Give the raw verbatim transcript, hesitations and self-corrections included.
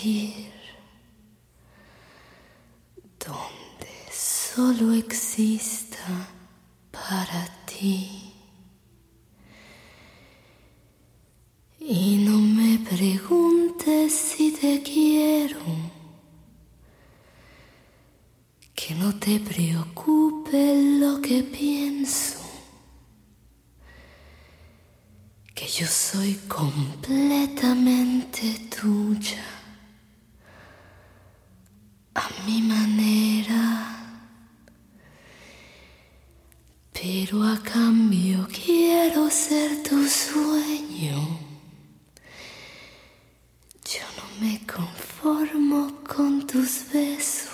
existir, donde solo exista para ti. Y no me preguntes si te quiero, que no te preocupe lo que pienso, que yo soy completamente tuya, a mi manera, pero a cambio quiero ser tu sueño. Yo no me conformo con tus besos.